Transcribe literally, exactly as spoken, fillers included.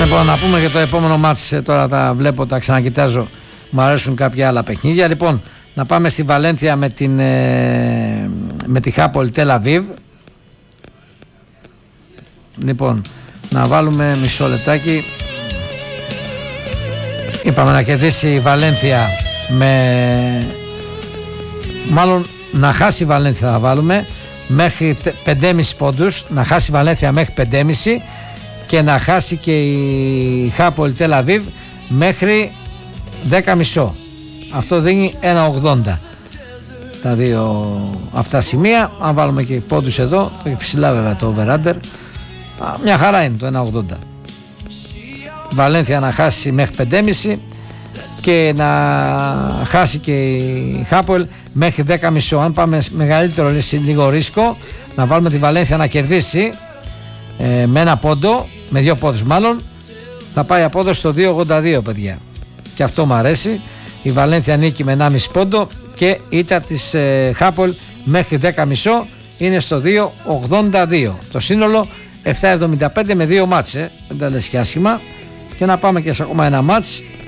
Λοιπόν, να πούμε για το επόμενο μάτς, τώρα τα βλέπω, τα ξανακοιτάζω, μου αρέσουν κάποια άλλα παιχνίδια. Λοιπόν, να πάμε στη Βαλένθια με, την, με τη Χάπολ Τελ Αβίβ. Λοιπόν, να βάλουμε μισό λεπτάκι. Είπαμε να κερδίσει η Βαλένθια με... Μάλλον να χάσει η Βαλένθια θα βάλουμε μέχρι πέντε κόμμα πέντε πόντους, να χάσει η Βαλένθια μέχρι πέντε κόμμα πέντε και να χάσει και η Χάπολ Τελ Αβίβ μέχρι δέκα κόμμα πέντε. Αυτό δίνει ένα ογδόντα τα δύο αυτά σημεία. Αν βάλουμε και πόντους εδώ, το έχει ψηλά βέβαια το over-under, μια χαρά είναι το ένα ογδόντα. Βαλένθια να χάσει μέχρι πέντε κόμμα πέντε και να χάσει και η Χάπολ μέχρι δέκα κόμμα πέντε. Αν πάμε μεγαλύτερο, λίγο ρίσκο, να βάλουμε τη Βαλένθια να κερδίσει ε, με ένα πόντο, με δύο πόντους μάλλον, θα πάει απόδοση στο δύο ογδόντα δύο, παιδιά, και αυτό μου αρέσει. Η Βαλένθια νίκη με ένα κόμμα πέντε πόντο και ήττα της ε, Χάπολ μέχρι δέκα κόμμα πέντε είναι στο δύο ογδόντα δύο. Το σύνολο επτά εβδομήντα πέντε με δύο μάτς, ε. δεν τα λες και άσχημα. Και να πάμε και σε ακόμα ένα μάτς